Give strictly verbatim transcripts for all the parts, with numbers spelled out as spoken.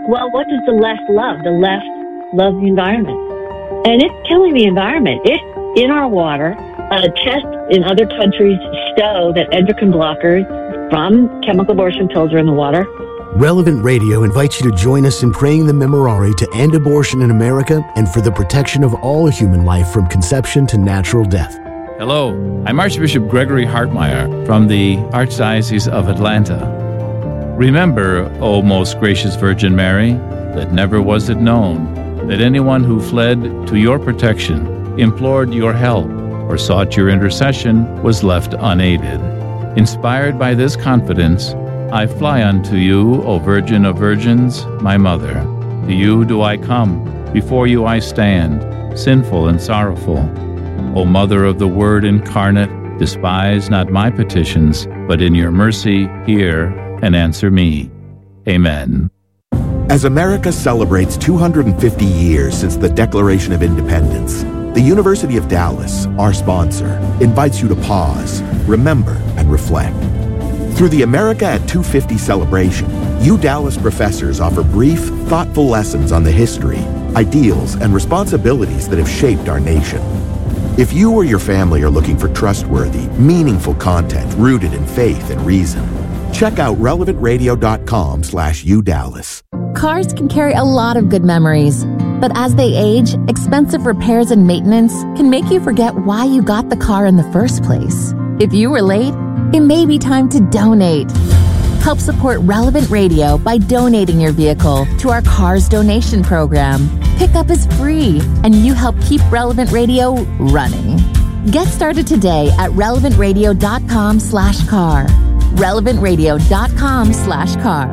Well, what does the left love? The left loves the environment. And it's killing the environment. It's in our water. Uh, tests in other countries show that endocrine blockers from chemical abortion pills are in the water. Relevant Radio invites you to join us in praying the Memorare to end abortion in America and for the protection of all human life from conception to natural death. Hello, I'm Archbishop Gregory Hartmeyer from the Archdiocese of Atlanta. Remember, O most gracious Virgin Mary, that never was it known that anyone who fled to your protection, implored your help, or sought your intercession was left unaided. Inspired by this confidence, I fly unto you, O Virgin of Virgins, my Mother. To you do I come, before you I stand, sinful and sorrowful. O Mother of the Word incarnate, despise not my petitions, but in your mercy hear and answer me. Amen. As America celebrates two hundred fifty years since the Declaration of Independence, the University of Dallas, our sponsor, invites you to pause, remember, and reflect. Through the America at two fifty celebration, U Dallas professors offer brief, thoughtful lessons on the history, ideals, and responsibilities that have shaped our nation. If you or your family are looking for trustworthy, meaningful content rooted in faith and reason, check out relevant radio dot com slash U Dallas. Cars can carry a lot of good memories, but as they age, expensive repairs and maintenance can make you forget why you got the car in the first place. If you were late, it may be time to donate. Help support Relevant Radio by donating your vehicle to our Cars Donation Program. Pickup is free, and you help keep Relevant Radio running. Get started today at relevant radio dot com slash car. relevant radio dot com slash car.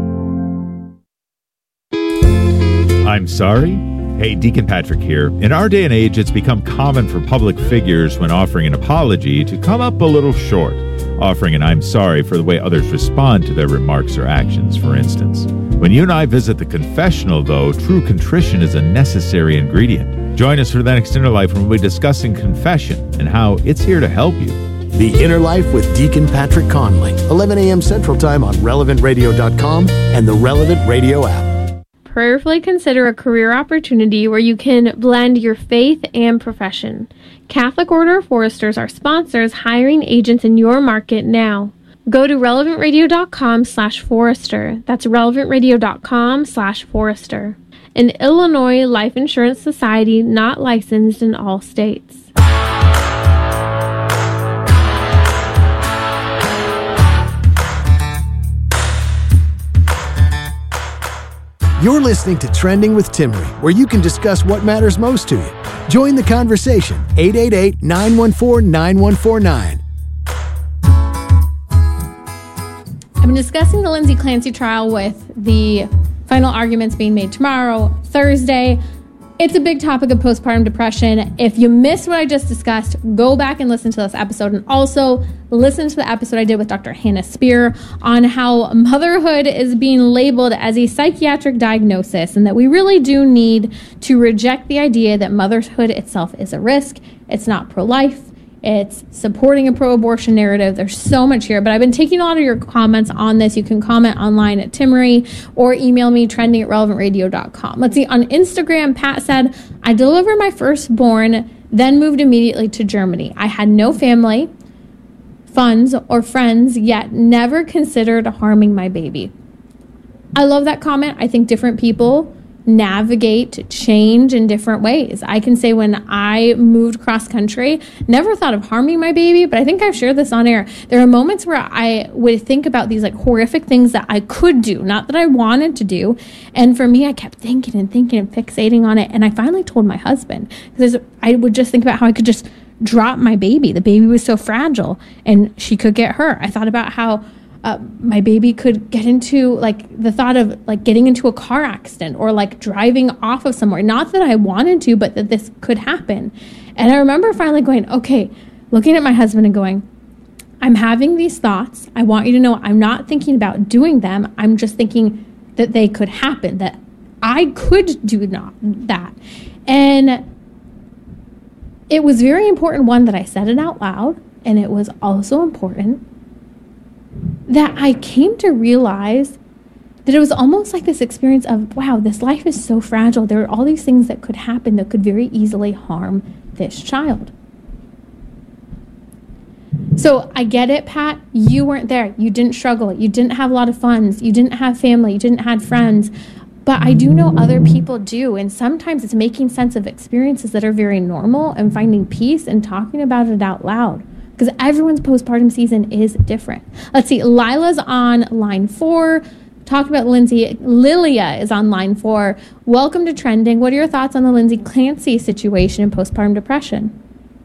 I'm sorry? Hey, Deacon Patrick here. In our day and age, it's become common for public figures, when offering an apology, to come up a little short, offering an I'm sorry for the way others respond to their remarks or actions, for instance. When you and I visit the confessional, though, true contrition is a necessary ingredient. Join us for the next Inner Life when we'll be discussing confession and how it's here to help you. The Inner Life with Deacon Patrick Conley, eleven a.m. Central Time on relevant radio dot com and the Relevant Radio app. Prayerfully consider a career opportunity where you can blend your faith and profession. Catholic Order of Foresters are sponsors hiring agents in your market now. Go to relevant radio dot com slash forester. That's relevant radio dot com slash forester. An Illinois Life Insurance Society not licensed in all states. You're listening to Trending with Timmery, where you can discuss what matters most to you. Join the conversation, eight eight eight, nine one four, nine one four nine. I've been discussing the Lindsay Clancy trial with the final arguments being made tomorrow, Thursday. It's a big topic of postpartum depression. If you missed what I just discussed, go back and listen to this episode, and also listen to the episode I did with Doctor Hannah Spear on how motherhood is being labeled as a psychiatric diagnosis, and that we really do need to reject the idea that motherhood itself is a risk. It's not pro-life. It's supporting a pro-abortion narrative. There's so much here, but I've been taking a lot of your comments on this. You can comment online at Timmery or email me, trending at relevant radio dot com. Let's see, on Instagram, Pat said, I delivered my firstborn, then moved immediately to Germany. I had no family, funds, or friends, yet never considered harming my baby. I love that comment. I think different people navigate change in different ways. I can say when I moved cross country, never thought of harming my baby, but I think I've shared this on air. There are moments where I would think about these like horrific things that I could do, not that I wanted to do. And for me, I kept thinking and thinking and fixating on it. And I finally told my husband, because I would just think about how I could just drop my baby. The baby was so fragile and she could get hurt. I thought about how Uh, my baby could get into, like, the thought of, like, getting into a car accident or, like, driving off of somewhere. Not that I wanted to, but that this could happen. And I remember finally going, okay, looking at my husband and going, I'm having these thoughts. I want you to know I'm not thinking about doing them. I'm just thinking that they could happen, that I could do not that. And it was very important, one, that I said it out loud. And it was also important that I came to realize that it was almost like this experience of, wow, this life is so fragile. There are all these things that could happen that could very easily harm this child. So I get it, Pat. You weren't there. You didn't struggle. You didn't have a lot of funds. You didn't have family. You didn't have friends. But I do know other people do. And sometimes it's making sense of experiences that are very normal and finding peace and talking about it out loud. Because everyone's postpartum season is different. Let's see. Lila's on line four. Talked about Lindsay. Lilia is on line four. Welcome to Trending. What are your thoughts on the Lindsay Clancy situation in postpartum depression?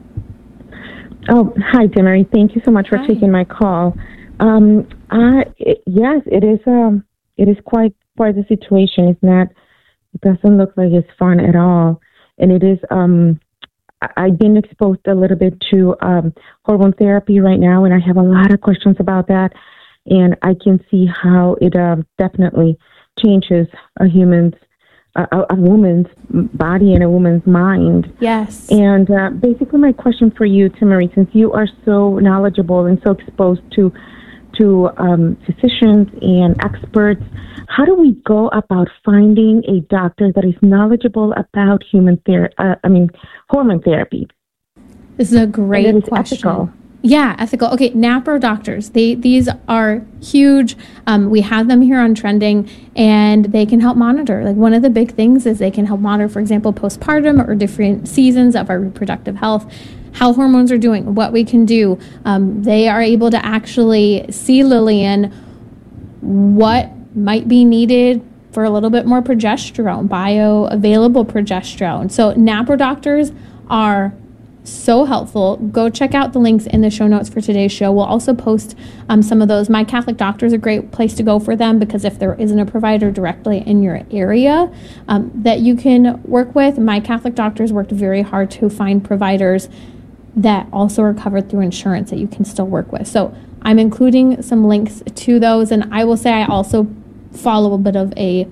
Oh, hi, Demery. Thank you so much for Hi. taking my call. Um, I, it, yes, it is. Um, it is quite quite the situation. It's not. It doesn't look like it's fun at all, and it is. Um, I, I've been exposed a little bit to um, hormone therapy right now, and I have a lot of questions about that. And I can see how it uh, definitely changes a human's. A, a woman's body and a woman's mind. Yes. And uh, basically my question for you, Timmery, since you are so knowledgeable and so exposed to to um, physicians and experts, how do we go about finding a doctor that is knowledgeable about human therapy, uh, I mean, hormone therapy? This is a great and that is question. Ethical. Yeah, ethical. Okay, NAPRO doctors. They these are huge. Um, we have them here on Trending, and they can help monitor. Like one of the big things is they can help monitor, for example, postpartum or different seasons of our reproductive health, how hormones are doing, what we can do. Um, they are able to actually see, Lillian, what might be needed for a little bit more progesterone, bioavailable progesterone. So NAPRO doctors are so helpful. Go check out the links in the show notes for today's show. We'll also post um, some of those. My Catholic Doctor is a great place to go for them, because if there isn't a provider directly in your area um, that you can work with, My Catholic Doctors worked very hard to find providers that also are covered through insurance that you can still work with. So I'm including some links to those, and I will say I also follow a bit of a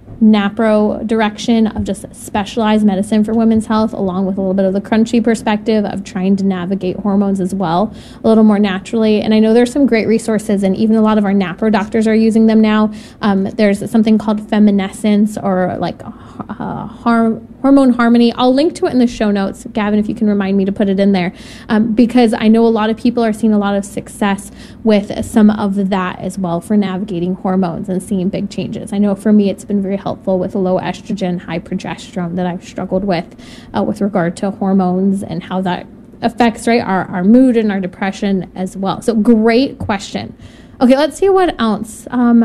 NAPRO direction of just specialized medicine for women's health, along with a little bit of the crunchy perspective of trying to navigate hormones as well, a little more naturally. And I know there's some great resources, and even a lot of our NAPRO doctors are using them now. Um, there's something called Feminescence, or like uh, har- Hormone Harmony. I'll link to it in the show notes, Gavin, if you can remind me to put it in there, um, because I know a lot of people are seeing a lot of success with some of that as well for navigating hormones and seeing big changes. I know for me it's been very helpful with low estrogen, high progesterone that I've struggled with uh, with regard to hormones and how that affects right our, our mood and our depression as well. So great question. Okay, let's see what else. Um,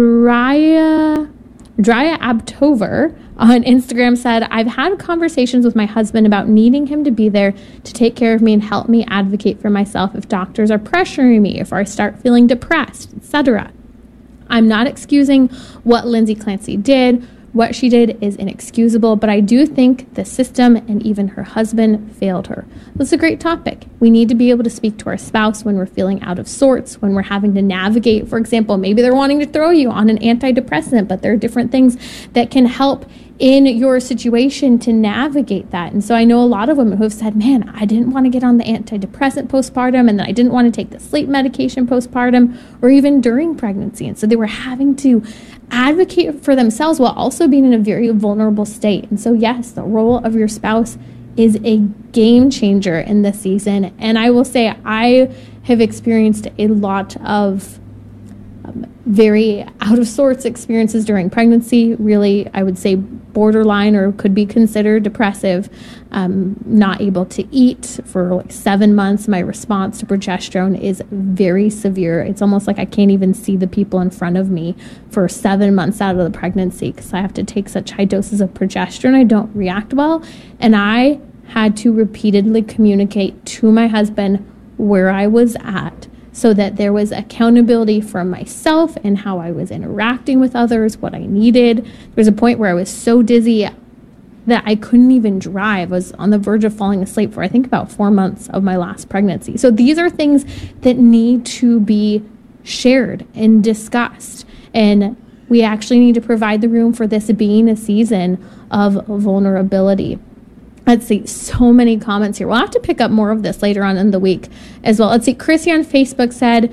Drya... Drya Abtover on Instagram said, I've had conversations with my husband about needing him to be there to take care of me and help me advocate for myself if doctors are pressuring me, if I start feeling depressed, et cetera. I'm not excusing what Lindsay Clancy did. What she did is inexcusable, but I do think the system and even her husband failed her. This is a great topic. We need to be able to speak to our spouse when we're feeling out of sorts, when we're having to navigate. For example, maybe they're wanting to throw you on an antidepressant, but there are different things that can help in your situation to navigate that. And so I know a lot of women who have said, man, I didn't want to get on the antidepressant postpartum, and then I didn't want to take the sleep medication postpartum or even during pregnancy. And so they were having to advocate for themselves while also being in a very vulnerable state. And so yes, the role of your spouse is a game changer in this season. And I will say I have experienced a lot of um, very out of sorts experiences during pregnancy. Really, I would say borderline or could be considered depressive. Um, not able to eat for like seven months. My response to progesterone is very severe. It's almost like I can't even see the people in front of me for seven months out of the pregnancy because I have to take such high doses of progesterone. I don't react well. And I had to repeatedly communicate to my husband where I was at so that there was accountability from myself and how I was interacting with others, what I needed. There was a point where I was so dizzy that I couldn't even drive. I was on the verge of falling asleep for I think about four months of my last pregnancy. So these are things that need to be shared and discussed. And we actually need to provide the room for this being a season of vulnerability. Let's see, so many comments here. We'll have to pick up more of this later on in the week as well. Let's see, Chrissy on Facebook said,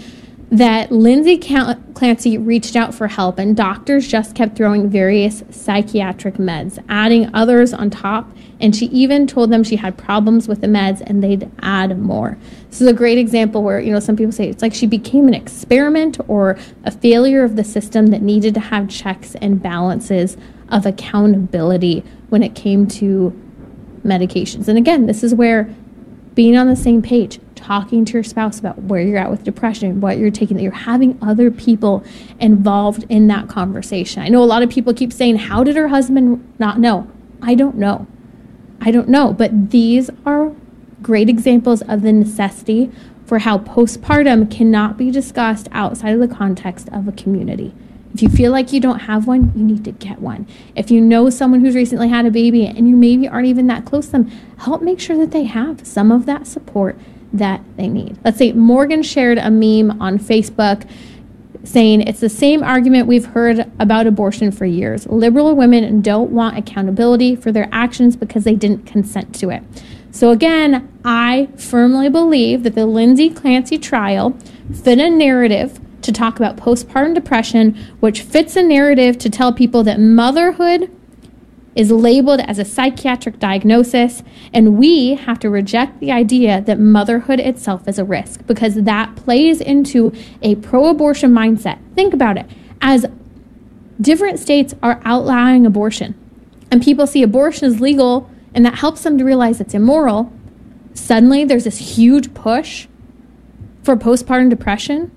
that Lindsay Clancy reached out for help, and doctors just kept throwing various psychiatric meds, adding others on top, and she even told them she had problems with the meds and they'd add more. This is a great example where, you know, some people say it's like she became an experiment or a failure of the system that needed to have checks and balances of accountability when it came to medications. And again, this is where being on the same page, talking to your spouse about where you're at with depression, what you're taking, that you're having other people involved in that conversation. I know a lot of people keep saying, how did her husband not know? I don't know. I don't know. But these are great examples of the necessity for how postpartum cannot be discussed outside of the context of a community. If you feel like you don't have one, you need to get one. If you know someone who's recently had a baby and you maybe aren't even that close to them, help make sure that they have some of that support that they need. Let's say Morgan shared a meme on Facebook saying it's the same argument we've heard about abortion for years. Liberal women don't want accountability for their actions because they didn't consent to it. So again, I firmly believe that the Lindsay Clancy trial fit a narrative to talk about postpartum depression, which fits a narrative to tell people that motherhood is labeled as a psychiatric diagnosis, and we have to reject the idea that motherhood itself is a risk, because that plays into a pro-abortion mindset. Think about it. As different states are outlawing abortion, and people see abortion as legal, and that helps them to realize it's immoral, suddenly there's this huge push for postpartum depression,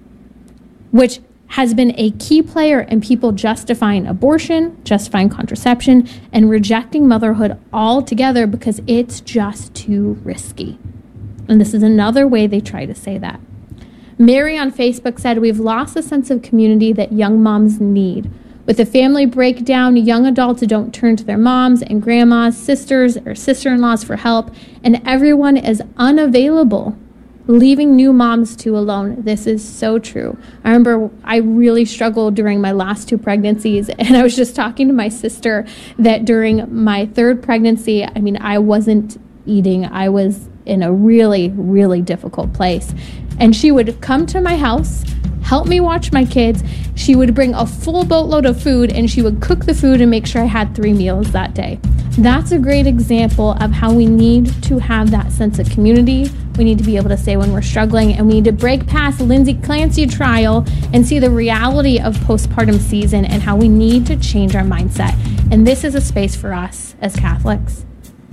which has been a key player in people justifying abortion, justifying contraception, and rejecting motherhood altogether because it's just too risky. And this is another way they try to say that. Mary on Facebook said, we've lost a sense of community that young moms need. With the family breakdown, young adults don't turn to their moms and grandmas, sisters, or sister-in-laws for help, and everyone is unavailable, leaving new moms too alone. This is so true. I remember I really struggled during my last two pregnancies, and I was just talking to my sister that during my third pregnancy, I mean, I wasn't eating. I was in a really, really difficult place. And she would come to my house, help me watch my kids. She would bring a full boatload of food, and she would cook the food and make sure I had three meals that day. That's a great example of how we need to have that sense of community. We need to be able to say when we're struggling, and we need to break past Lindsay Clancy trial and see the reality of postpartum season and how we need to change our mindset. And this is a space for us as Catholics.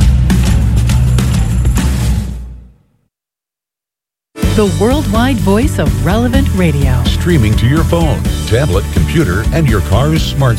The worldwide voice of Relevant Radio. Streaming to your phone, tablet, computer, and your car's smart